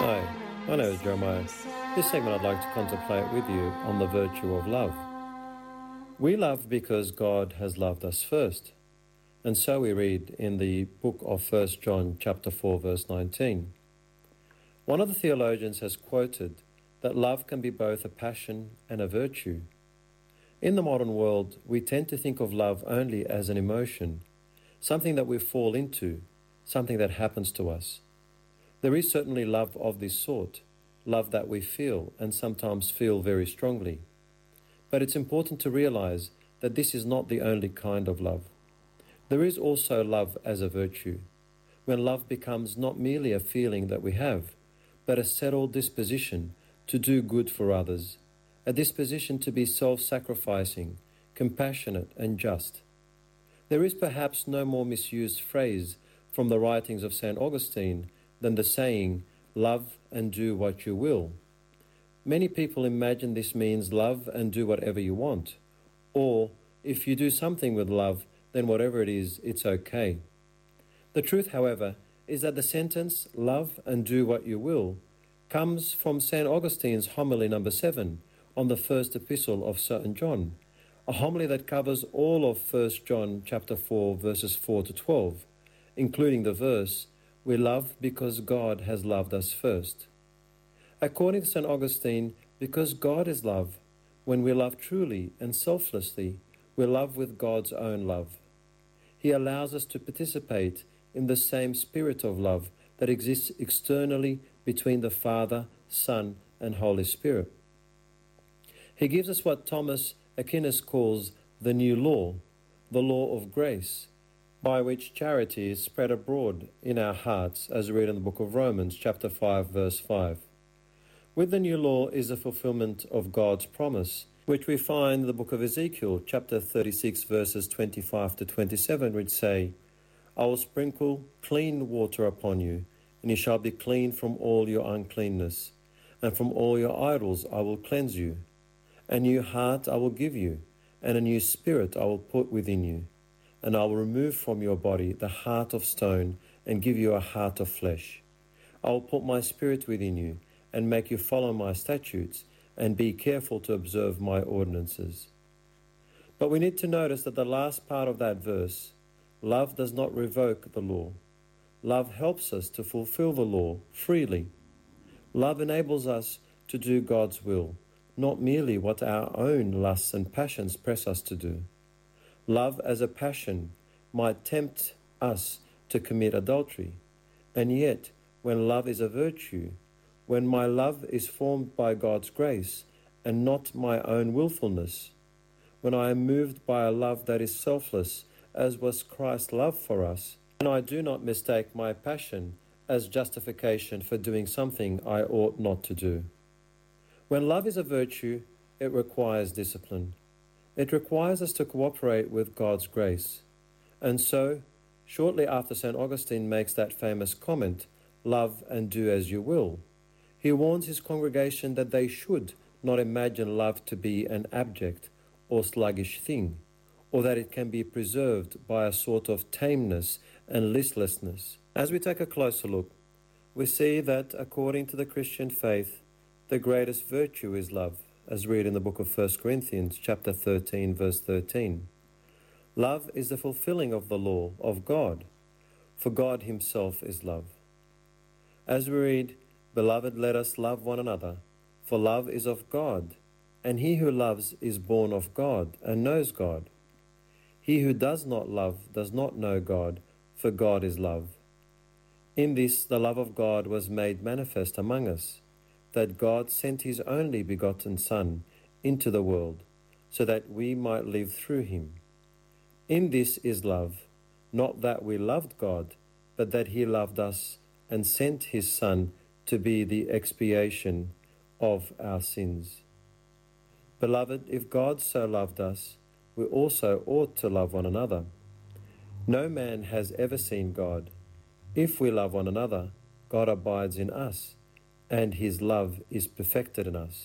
Hi, my name is Jeremiah. This segment I'd like to contemplate with you on the virtue of love. We love because God has loved us first. And so we read in the book of 1 John chapter 4 verse 19. One of the theologians has quoted that love can be both a passion and a virtue. In the modern world, we tend to think of love only as an emotion, something that we fall into, something that happens to us. There is certainly love of this sort, love that we feel and sometimes feel very strongly. But it's important to realize that this is not the only kind of love. There is also love as a virtue, when love becomes not merely a feeling that we have, but a settled disposition to do good for others, a disposition to be self-sacrificing, compassionate and just. There is perhaps no more misused phrase from the writings of St. Augustine than the saying, love and do what you will. Many people imagine this means love and do whatever you want, or if you do something with love, then whatever it is, it's okay. The truth, however, is that the sentence, love and do what you will, comes from St. Augustine's homily number 7 on the first epistle of St. John, a homily that covers all of 1 John chapter 4 verses 4 to 12, including the verse, we love because God has loved us first. According to St. Augustine, because God is love, when we love truly and selflessly, we love with God's own love. He allows us to participate in the same spirit of love that exists externally between the Father, Son, and Holy Spirit. He gives us what Thomas Aquinas calls the new law, the law of grace, by which charity is spread abroad in our hearts, as we read in the book of Romans, chapter 5, verse 5. With the new law is the fulfillment of God's promise, which we find in the book of Ezekiel, chapter 36, verses 25 to 27, which say, I will sprinkle clean water upon you, and you shall be clean from all your uncleanness, and from all your idols I will cleanse you. A new heart I will give you, and a new spirit I will put within you. And I will remove from your body the heart of stone and give you a heart of flesh. I will put my spirit within you and make you follow my statutes and be careful to observe my ordinances. But we need to notice that the last part of that verse, love does not revoke the law. Love helps us to fulfill the law freely. Love enables us to do God's will, not merely what our own lusts and passions press us to do. Love as a passion might tempt us to commit adultery. And yet, when love is a virtue, when my love is formed by God's grace and not my own willfulness, when I am moved by a love that is selfless, as was Christ's love for us, and I do not mistake my passion as justification for doing something I ought not to do. When love is a virtue, it requires discipline. It requires us to cooperate with God's grace. And so, shortly after St. Augustine makes that famous comment, love and do as you will, he warns his congregation that they should not imagine love to be an abject or sluggish thing, or that it can be preserved by a sort of tameness and listlessness. As we take a closer look, we see that according to the Christian faith, the greatest virtue is love, as read in the book of 1 Corinthians, chapter 13, verse 13. Love is the fulfilling of the law of God, for God himself is love. As we read, Beloved, let us love one another, for love is of God, and he who loves is born of God and knows God. He who does not love does not know God, for God is love. In this the love of God was made manifest among us, that God sent his only begotten Son into the world, so that we might live through him. In this is love, not that we loved God, but that he loved us and sent his Son to be the expiation of our sins. Beloved, if God so loved us, we also ought to love one another. No man has ever seen God. If we love one another, God abides in us, and his love is perfected in us.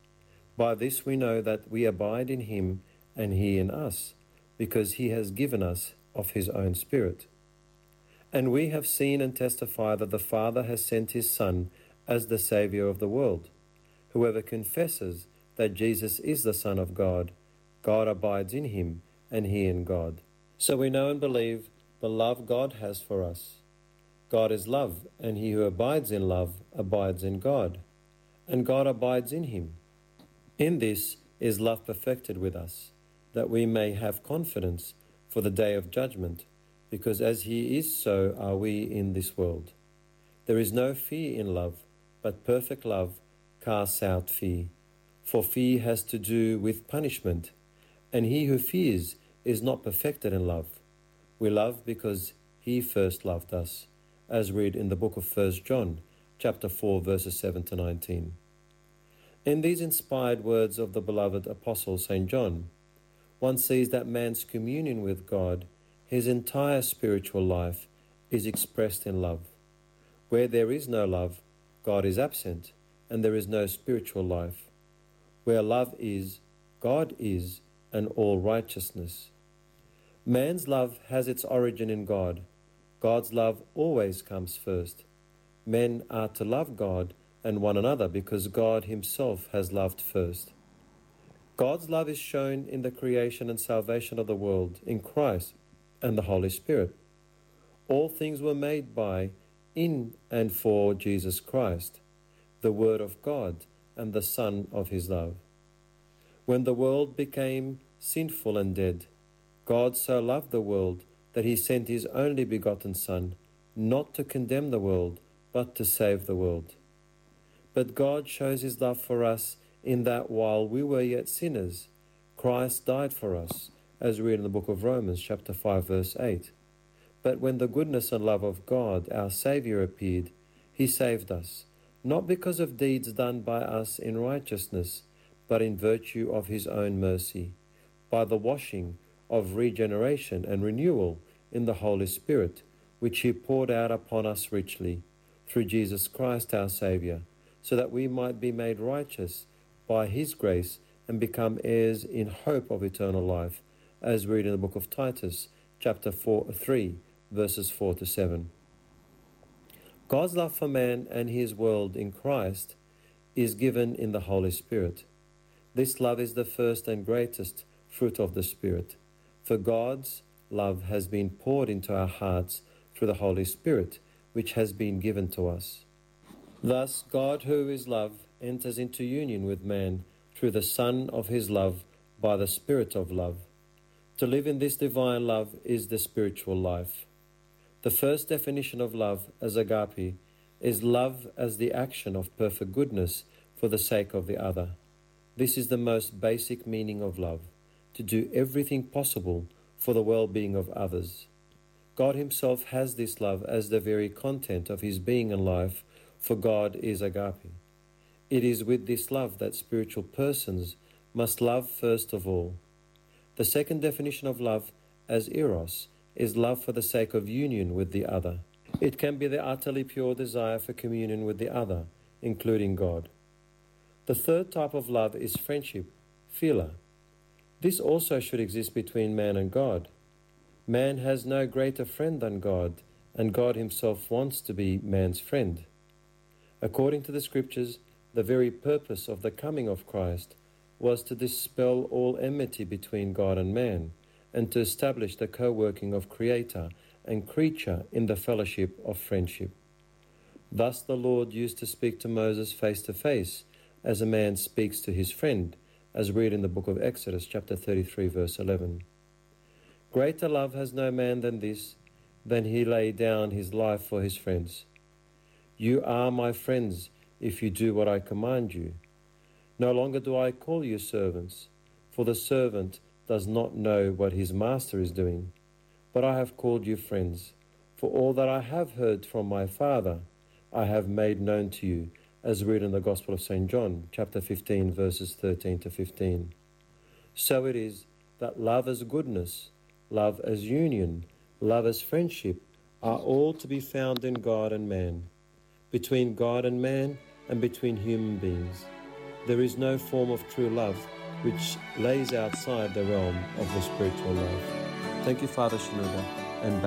By this we know that we abide in him and he in us, because he has given us of his own Spirit. And we have seen and testify that the Father has sent his Son as the Saviour of the world. Whoever confesses that Jesus is the Son of God, God abides in him, and he in God. So we know and believe the love God has for us. God is love, and he who abides in love abides in God, and God abides in him. In this is love perfected with us, that we may have confidence for the day of judgment, because as he is, so are we in this world. There is no fear in love, but perfect love casts out fear. For fear has to do with punishment, and he who fears is not perfected in love. We love because he first loved us, as read in the book of 1 John, chapter 4, verses 7 to 19. In these inspired words of the beloved Apostle St. John, one sees that man's communion with God, his entire spiritual life, is expressed in love. Where there is no love, God is absent, and there is no spiritual life. Where love is, God is, and all righteousness. Man's love has its origin in God. God's love always comes first. Men are to love God and one another because God himself has loved first. God's love is shown in the creation and salvation of the world in Christ and the Holy Spirit. All things were made by, in, and for Jesus Christ, the Word of God and the Son of his love. When the world became sinful and dead, God so loved the world that he sent his only begotten Son, not to condemn the world, but to save the world. But God shows his love for us in that while we were yet sinners, Christ died for us, as we read in the book of Romans, chapter 5, verse 8. But when the goodness and love of God, our Saviour, appeared, he saved us, not because of deeds done by us in righteousness, but in virtue of his own mercy, by the washing of regeneration and renewal in the Holy Spirit, which he poured out upon us richly, through Jesus Christ our Saviour, so that we might be made righteous by his grace and become heirs in hope of eternal life, as we read in the book of Titus, chapter 3, verses 4 to 7. God's love for man and his world in Christ is given in the Holy Spirit. This love is the first and greatest fruit of the Spirit, for God's love has been poured into our hearts through the Holy Spirit, which has been given to us. Thus, God, who is love, enters into union with man through the Son of his love by the Spirit of love. To live in this divine love is the spiritual life. The first definition of love as agape is love as the action of perfect goodness for the sake of the other. This is the most basic meaning of love, to do everything possible for the well-being of others. God himself has this love as the very content of his being and life, for God is agape. It is with this love that spiritual persons must love first of all. The second definition of love as eros is love for the sake of union with the other. It can be the utterly pure desire for communion with the other, including God. The third type of love is friendship, philia. This also should exist between man and God. Man has no greater friend than God, and God himself wants to be man's friend. According to the Scriptures, the very purpose of the coming of Christ was to dispel all enmity between God and man, and to establish the co-working of Creator and creature in the fellowship of friendship. Thus the Lord used to speak to Moses face to face, as a man speaks to his friend, as read in the book of Exodus, chapter 33, verse 11. Greater love has no man than this, than he lay down his life for his friends. You are my friends if you do what I command you. No longer do I call you servants, for the servant does not know what his master is doing. But I have called you friends, for all that I have heard from my Father I have made known to you, as read in the Gospel of St. John, chapter 15, verses 13 to 15. So it is that love as goodness, love as union, love as friendship are all to be found in God and man, between God and man, and between human beings. There is no form of true love which lays outside the realm of the spiritual love. Thank you, Father Shenouda.